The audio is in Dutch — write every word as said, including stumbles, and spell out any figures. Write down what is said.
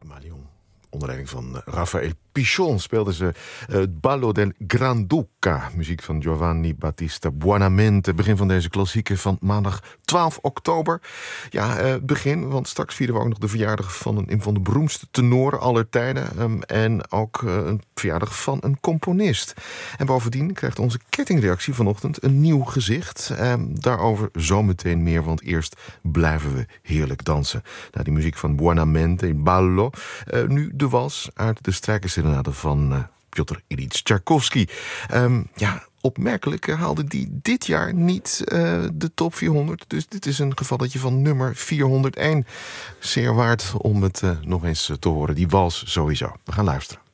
Camaleon. Onder leiding van Rafael Pichon speelden ze het Ballo del Granduca. Muziek van Giovanni Battista Buonamente. Begin van deze klassieker van maandag twaalf oktober. Ja, uh, begin, want straks vieren we ook nog de verjaardag van een, een van de beroemdste tenoren aller tijden. Um, en ook uh, een verjaardag van een componist. En bovendien krijgt onze kettingreactie vanochtend een nieuw gezicht. Um, daarover zometeen meer, want eerst blijven we heerlijk dansen. Nou, die muziek van Buonamente, Ballo. Uh, nu de wals uit de strijkerserenade van uh, Piotr Ilyich Tchaikovsky. Um, ja, opmerkelijk haalde die dit jaar niet uh, de top vierhonderd. Dus dit is een gevalletje van nummer vierhonderdéén. Zeer waard om het uh, nog eens te horen. Die wals sowieso. We gaan luisteren.